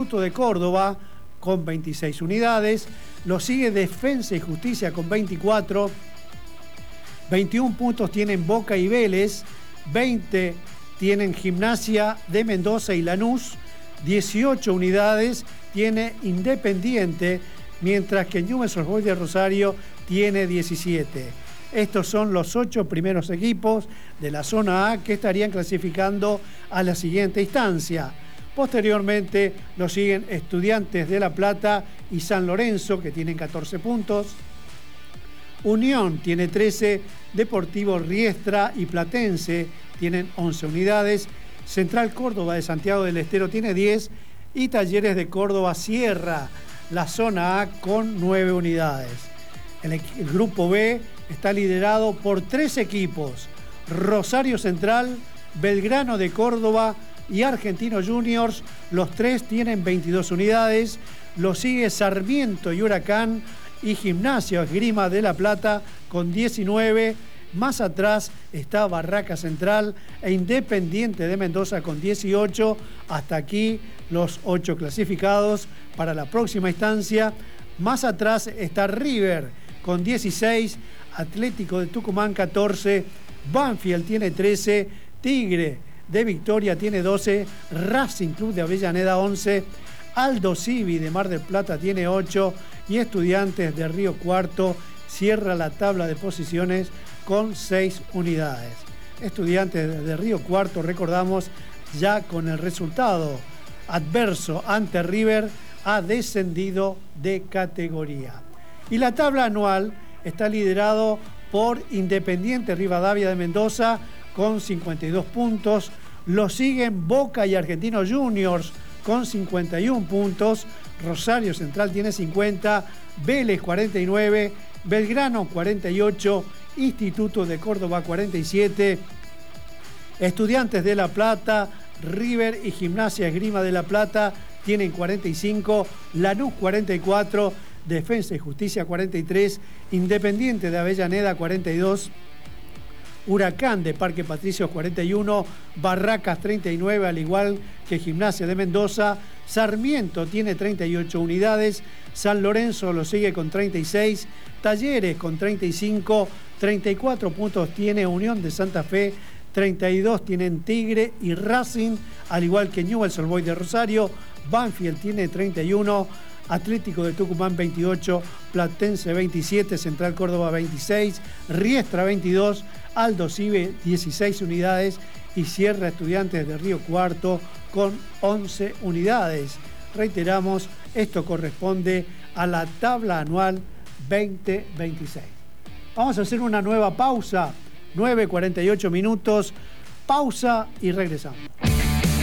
Instituto de Córdoba con 26 unidades. Lo sigue Defensa y Justicia con 24. 21 puntos tienen Boca y Vélez. 20 tienen Gimnasia de Mendoza y Lanús. 18 unidades tiene Independiente, mientras que Newell's Old Boys de Rosario tiene 17. Estos son los 8 primeros equipos de la zona A que estarían clasificando a la siguiente instancia. Posteriormente lo siguen Estudiantes de La Plata y San Lorenzo, que tienen 14 puntos. Unión tiene 13, Deportivo Riestra y Platense tienen 11 unidades. Central Córdoba de Santiago del Estero tiene 10 y Talleres de Córdoba cierra la zona A con 9 unidades. El grupo B está liderado por 3 equipos: Rosario Central, Belgrano de Córdoba y Argentinos Juniors. Los 3 tienen 22 unidades. Lo sigue Sarmiento y Huracán y Gimnasia Esgrima de La Plata con 19. Más atrás está Barraca Central e Independiente de Mendoza con 18. Hasta aquí los 8 clasificados para la próxima instancia. Más atrás está River con 16, Atlético de Tucumán 14, Banfield tiene 13, Tigre de Victoria tiene 12, Racing Club de Avellaneda 11, Aldo Civi de Mar del Plata tiene 8 y Estudiantes de Río Cuarto cierra la tabla de posiciones con 6 unidades. Estudiantes de Río Cuarto, recordamos, ya con el resultado adverso ante River, ha descendido de categoría. Y la tabla anual está liderado por Independiente Rivadavia de Mendoza con 52 puntos. Lo siguen Boca y Argentinos Juniors con 51 puntos. Rosario Central tiene 50, Vélez 49, Belgrano 48, Instituto de Córdoba 47, Estudiantes de La Plata, River y Gimnasia Esgrima de La Plata tienen 45, Lanús 44, Defensa y Justicia 43, Independiente de Avellaneda 42, Huracán de Parque Patricios 41, Barracas 39, al igual que Gimnasia de Mendoza. Sarmiento tiene 38 unidades, San Lorenzo lo sigue con 36, Talleres con 35, 34 puntos tiene Unión de Santa Fe, 32 tienen Tigre y Racing, al igual que Newell's Old Boys de Rosario. Banfield tiene 31, Atlético de Tucumán 28, Platense 27, Central Córdoba 26, Riestra 22, Aldo Civi 16 unidades y cierra Estudiantes de Río Cuarto con 11 unidades. Reiteramos, esto corresponde a la tabla anual 2026. Vamos a hacer una nueva pausa, 9:48 minutos, pausa y regresamos.